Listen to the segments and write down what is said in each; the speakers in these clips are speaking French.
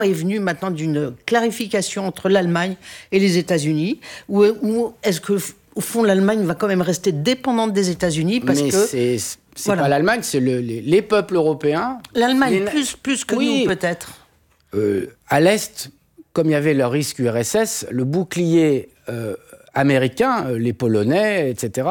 est venu maintenant d'une clarification entre l'Allemagne et les États-Unis, ou est-ce que, au fond, l'Allemagne va quand même rester dépendante des États-Unis parce que c'est voilà. Pas l'Allemagne, c'est les peuples européens. L'Allemagne plus que nous peut-être. À l'est, comme il y avait le risque URSS, le bouclier américain, les Polonais, etc.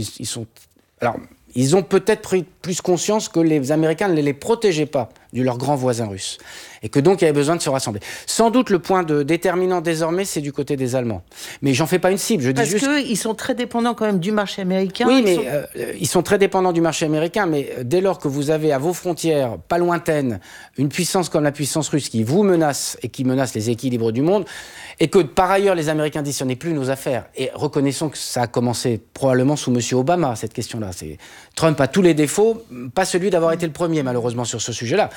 Ils ont peut-être pris plus conscience que les Américains ne les protégeaient pas de leurs grands voisins russes. Et que donc, il y avait besoin de se rassembler. Sans doute, le point déterminant désormais, c'est du côté des Allemands. Mais j'en fais pas une cible. Parce qu'ils sont très dépendants quand même du marché américain. Oui, mais ils sont très dépendants du marché américain. Mais dès lors que vous avez à vos frontières, pas lointaines, une puissance comme la puissance russe qui vous menace et qui menace les équilibres du monde, et que par ailleurs, les Américains disent ce n'est plus nos affaires. Et reconnaissons que ça a commencé probablement sous M. Obama, cette question-là. Trump a tous les défauts, pas celui d'avoir été le premier, malheureusement, sur ce sujet-là.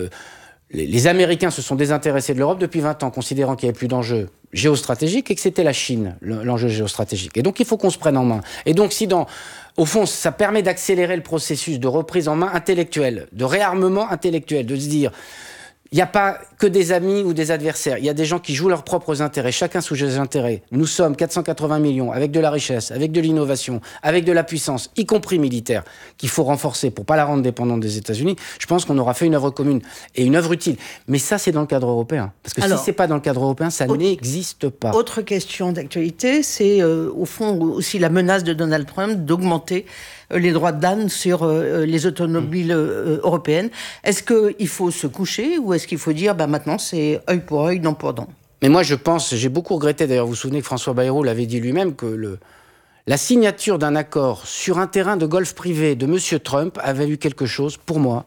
Les Américains se sont désintéressés de l'Europe depuis 20 ans, considérant qu'il n'y avait plus d'enjeu géostratégique et que c'était la Chine, l'enjeu géostratégique. Et donc, il faut qu'on se prenne en main. Et donc, au fond, ça permet d'accélérer le processus de reprise en main intellectuelle, de réarmement intellectuel, de se dire... Il n'y a pas que des amis ou des adversaires. Il y a des gens qui jouent leurs propres intérêts, chacun sous ses intérêts. Nous sommes 480 millions, avec de la richesse, avec de l'innovation, avec de la puissance, y compris militaire, qu'il faut renforcer pour ne pas la rendre dépendante des États-Unis. Je pense qu'on aura fait une œuvre commune et une œuvre utile. Mais ça, c'est dans le cadre européen. Parce que si ce n'est pas dans le cadre européen, ça n'existe pas. Autre question d'actualité, c'est au fond aussi la menace de Donald Trump d'augmenter les droits de douane sur les automobiles européennes. Est-ce qu'il faut se coucher ou est-ce qu'il faut dire maintenant c'est œil pour œil, dent pour dent? Mais moi je pense, j'ai beaucoup regretté d'ailleurs, vous vous souvenez que François Bayrou l'avait dit lui-même, que la signature d'un accord sur un terrain de golf privé de M. Trump avait eu quelque chose pour moi,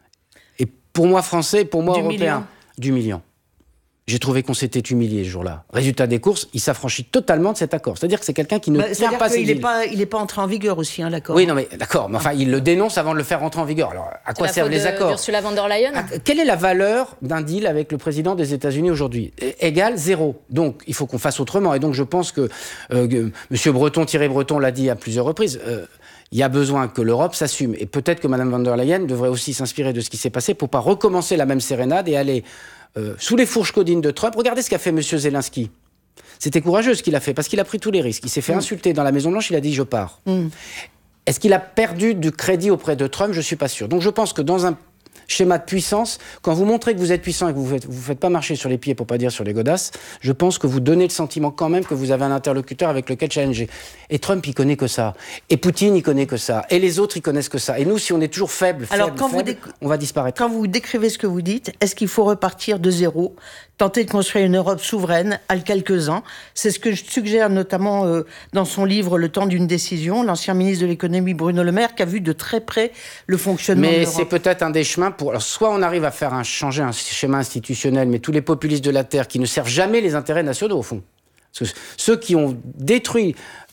et pour moi français, pour moi européen, d'humiliant. J'ai trouvé qu'on s'était humilié ce jour-là. Résultat des courses, il s'affranchit totalement de cet accord. C'est-à-dire que c'est quelqu'un qui ne tient pas ses deals. Il n'est pas entré en vigueur aussi, l'accord. Oui, non, mais d'accord. Mais enfin, il le dénonce avant de le faire rentrer en vigueur. Alors, à quoi servent les accords? Ursula von der Leyen. Quelle est la valeur d'un deal avec le président des États-Unis aujourd'hui? Égale 0. Donc, il faut qu'on fasse autrement. Et donc, je pense que M. Thierry Breton l'a dit à plusieurs reprises. Il y a besoin que l'Europe s'assume. Et peut-être que Mme von der Leyen devrait aussi s'inspirer de ce qui s'est passé pour ne pas recommencer la même sérénade et aller sous les fourches codines de Trump. Regardez ce qu'a fait M. Zelensky. C'était courageux ce qu'il a fait, parce qu'il a pris tous les risques. Il s'est fait insulter dans la Maison-Blanche, il a dit « je pars ». Est-ce qu'il a perdu du crédit auprès de Trump? Je ne suis pas sûr. Donc je pense que dans un schéma de puissance, quand vous montrez que vous êtes puissant et que vous ne faites pas marcher sur les pieds, pour ne pas dire sur les godasses, je pense que vous donnez le sentiment quand même que vous avez un interlocuteur avec lequel challenger. Et Trump, il connaît que ça. Et Poutine, il connaît que ça. Et les autres, ils connaissent que ça. Et nous, si on est toujours faible, on va disparaître. Quand vous décrivez ce que vous dites, est-ce qu'il faut repartir de zéro, tenter de construire une Europe souveraine à quelques-uns? C'est ce que je suggère notamment dans son livre « Le temps d'une décision », l'ancien ministre de l'économie Bruno Le Maire, qui a vu de très près le fonctionnement de l'Europe. Mais c'est peut-être un des chemins pour... Alors, soit on arrive à changer un schéma institutionnel, mais tous les populistes de la Terre qui ne servent jamais les intérêts nationaux, au fond. Parce que ceux qui ont détruit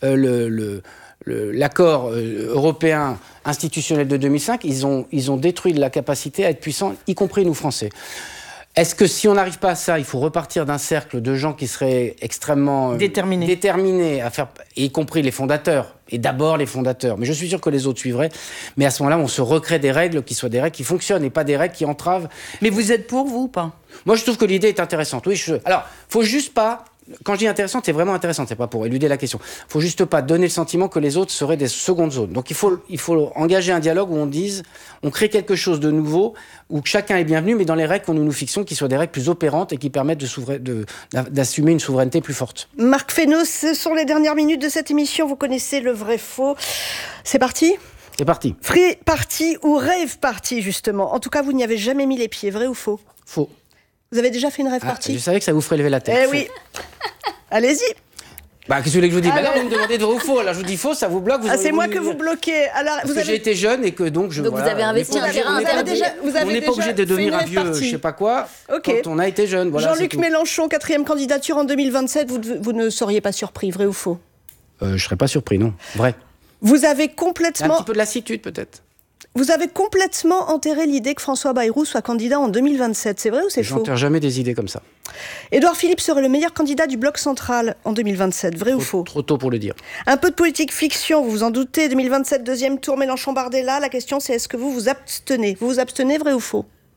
l'accord européen institutionnel de 2005, ils ont détruit la capacité à être puissants, y compris nous, Français. Est-ce que si on n'arrive pas à ça, il faut repartir d'un cercle de gens qui seraient extrêmement déterminés à faire, y compris les fondateurs, et d'abord les fondateurs. Mais je suis sûr que les autres suivraient. Mais à ce moment-là, on se recrée des règles qui soient des règles qui fonctionnent et pas des règles qui entravent. Mais vous êtes pour, vous, ou pas? Moi, je trouve que l'idée est intéressante. Oui, alors, faut juste pas... Quand je dis intéressante, c'est vraiment intéressant, c'est pas pour éluder la question. Il faut juste pas donner le sentiment que les autres seraient des secondes zones. Donc il faut engager un dialogue où on crée quelque chose de nouveau, où chacun est bienvenu, mais dans les règles que nous nous fixons, qui soient des règles plus opérantes et qui permettent d'assumer une souveraineté plus forte. Marc Fesneau, ce sont les dernières minutes de cette émission. Vous connaissez le vrai faux. C'est parti ? C'est parti. Free party ou rave party, justement. En tout cas, vous n'y avez jamais mis les pieds. Vrai ou faux ? Faux. Vous avez déjà fait une rave party ? Je savais que ça vous ferait lever la tête. Eh oui. Allez-y. Qu'est-ce que vous voulez que je vous dise ? Là, vous me demandez de vrai ou faux. Alors, je vous dis faux, ça vous bloque. C'est moi que vous bloquez. Alors, parce que j'ai été jeune et que donc je... Donc, vous avez investi un terrain. On n'est pas obligé de devenir un vieux, je sais pas quoi, quand on a été jeune. Voilà, Jean-Luc Mélenchon, 4e candidature en 2027. Vous ne seriez pas surpris, vrai ou faux ? Je serais pas surpris, non. Vrai. Vous avez complètement... Un petit peu de lassitude, peut-être. Vous avez complètement enterré l'idée que François Bayrou soit candidat en 2027. C'est vrai ou c'est faux ? J'enterre jamais des idées comme ça. Édouard Philippe serait le meilleur candidat du Bloc central en 2027. Vrai ou faux ? Trop tôt pour le dire. Un peu de politique fiction, vous vous en doutez. 2027, deuxième tour, Mélenchon-Bardella. La question, c'est est-ce que vous vous abstenez ? Vous vous abstenez, vrai ou faux ?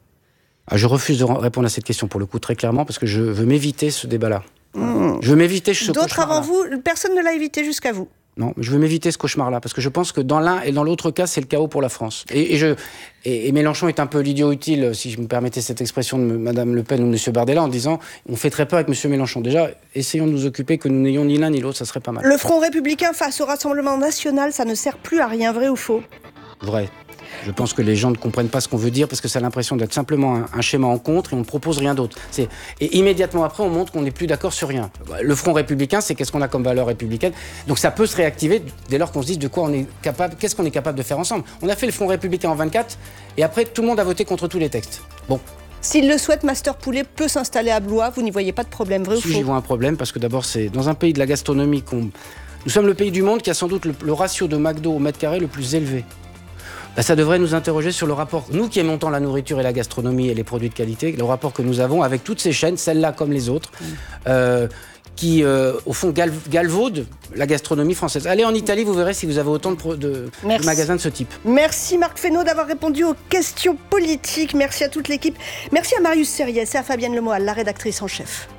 Je refuse de répondre à cette question pour le coup très clairement parce que je veux m'éviter ce débat-là. Je veux m'éviter ce cauchemar-là. D'autres avant vous, personne ne l'a évité jusqu'à vous. Non, je veux m'éviter ce cauchemar-là parce que je pense que dans l'un et dans l'autre cas, c'est le chaos pour la France. Et Mélenchon est un peu l'idiot utile, si je me permettais cette expression de Mme Le Pen ou de M. Bardella, en disant on fait très peur avec M. Mélenchon. Déjà, essayons de nous occuper que nous n'ayons ni l'un ni l'autre, ça serait pas mal. Le Front républicain face au Rassemblement national, ça ne sert plus à rien, vrai ou faux ? Vrai. Je pense que les gens ne comprennent pas ce qu'on veut dire parce que ça a l'impression d'être simplement un schéma en contre et on ne propose rien d'autre. Et immédiatement après, on montre qu'on n'est plus d'accord sur rien. Le Front républicain, c'est qu'est-ce qu'on a comme valeur républicaine. Donc ça peut se réactiver dès lors qu'on se dit de quoi on est capable, qu'est-ce qu'on est capable de faire ensemble. On a fait le Front républicain en 24 et après tout le monde a voté contre tous les textes. Bon. S'il le souhaite, Master Poulet peut s'installer à Blois, vous n'y voyez pas de problème, vrai ou faux ? Si, j'y vois un problème parce que d'abord, c'est dans un pays de la gastronomie nous sommes le pays du monde qui a sans doute le ratio de McDo au mètre carré le plus élevé. Ça devrait nous interroger sur le rapport, nous qui aimons tant la nourriture et la gastronomie et les produits de qualité, le rapport que nous avons avec toutes ces chaînes, celles-là comme les autres, qui, au fond, galvaudent la gastronomie française. Allez en Italie, vous verrez si vous avez autant de magasins de ce type. Merci Marc Fesneau d'avoir répondu aux questions politiques. Merci à toute l'équipe. Merci à Marius Serriès et à Fabienne Lemoal, la rédactrice en chef.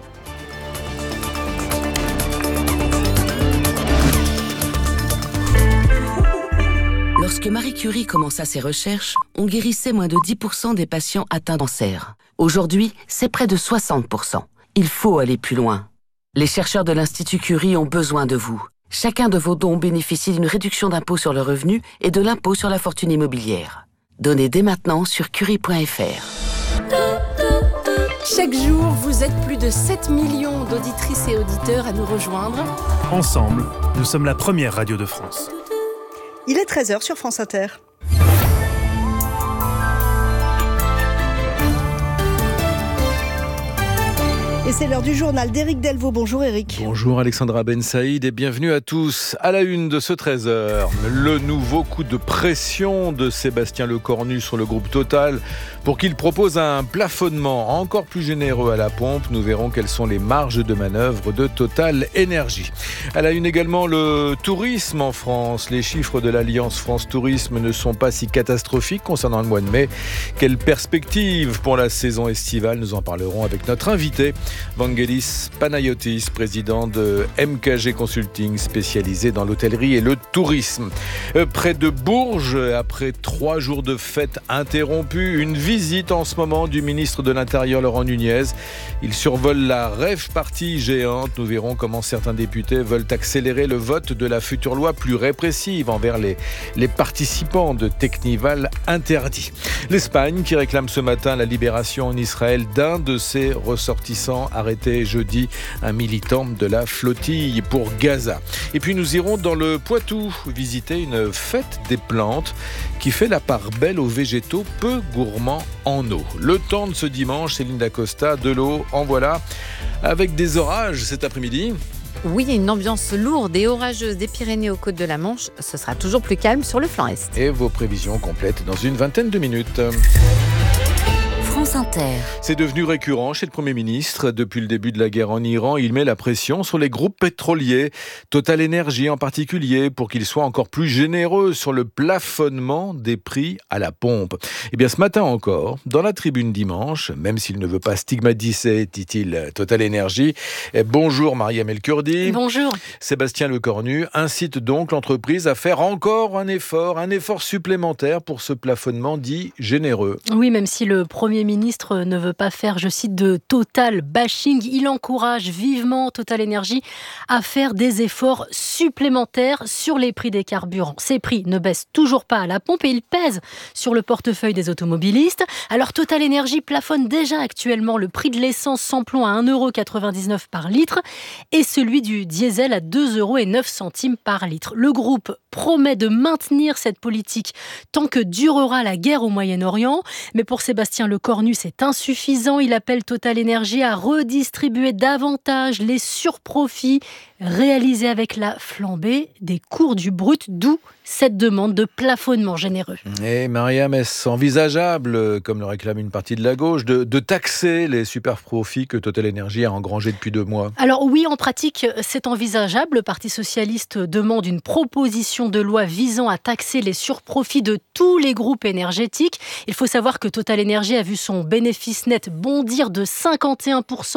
Lorsque Marie Curie commença ses recherches, on guérissait moins de 10% des patients atteints de cancer. Aujourd'hui, c'est près de 60%. Il faut aller plus loin. Les chercheurs de l'Institut Curie ont besoin de vous. Chacun de vos dons bénéficie d'une réduction d'impôt sur le revenu et de l'impôt sur la fortune immobilière. Donnez dès maintenant sur curie.fr. Chaque jour, vous êtes plus de 7 millions d'auditrices et auditeurs à nous rejoindre. Ensemble, nous sommes la première radio de France. Il est 13h sur France Inter. Et c'est l'heure du journal d'Éric Delvaux. Bonjour Éric. Bonjour Alexandra Ben Saïd et bienvenue à tous. À la une de ce 13h, le nouveau coup de pression de Sébastien Lecornu sur le groupe Total pour qu'il propose un plafonnement encore plus généreux à la pompe. Nous verrons quelles sont les marges de manœuvre de Total Énergie. À la une également, le tourisme en France. Les chiffres de l'Alliance France Tourisme ne sont pas si catastrophiques concernant le mois de mai. Quelles perspectives pour la saison estivale ? Nous en parlerons avec notre invité, Vangelis Panayotis, président de MKG Consulting, spécialisé dans l'hôtellerie et le tourisme. Près de Bourges, après 3 jours de fête interrompus, une visite en ce moment du ministre de l'Intérieur Laurent Nunez. Il survole la rave party géante. Nous verrons comment certains députés veulent accélérer le vote de la future loi plus répressive envers les participants de Teknival interdits. L'Espagne qui réclame ce matin la libération en Israël d'un de ses ressortissants arrêté jeudi, un militant de la flottille pour Gaza. Et puis nous irons dans le Poitou visiter une fête des plantes qui fait la part belle aux végétaux peu gourmands en eau. Le temps de ce dimanche, Céline Dacosta, de l'eau, en voilà, avec des orages cet après-midi. Oui, une ambiance lourde et orageuse des Pyrénées aux côtes de la Manche. Ce sera toujours plus calme sur le flanc est. Et vos prévisions complètes dans une vingtaine de minutes. France Inter. C'est devenu récurrent chez le Premier ministre. Depuis le début de la guerre en Iran, il met la pression sur les groupes pétroliers, Total Énergie en particulier, pour qu'ils soient encore plus généreux sur le plafonnement des prix à la pompe. Et bien ce matin encore, dans la tribune dimanche, même s'il ne veut pas stigmatiser, dit-il, Total Énergie. Bonjour Mariam El Kurdi. Bonjour. Sébastien Lecornu incite donc l'entreprise à faire encore un effort supplémentaire pour ce plafonnement dit généreux. Oui, même si le Premier ministre ne veut pas faire, je cite, de total bashing, il encourage vivement Total Énergie à faire des efforts supplémentaires sur les prix des carburants. Ces prix ne baissent toujours pas à la pompe et ils pèsent sur le portefeuille des automobilistes. Alors Total Énergie plafonne déjà actuellement le prix de l'essence sans plomb à 1,99 € par litre et celui du diesel à 2,09 € par litre. Le groupe promet de maintenir cette politique tant que durera la guerre au Moyen-Orient. Mais pour Sébastien Lecornu, c'est insuffisant. Il appelle Total Énergie à redistribuer davantage les surprofits réalisés avec la flambée des cours du brut, d'où cette demande de plafonnement généreux. Et Mariam, est-ce envisageable, comme le réclame une partie de la gauche, de taxer les super profits que Total Energy a engrangés depuis 2 mois ? Alors oui, en pratique, c'est envisageable. Le Parti socialiste demande une proposition de loi visant à taxer les surprofits de tous les groupes énergétiques. Il faut savoir que Total Energy a vu son bénéfice net bondir de 51%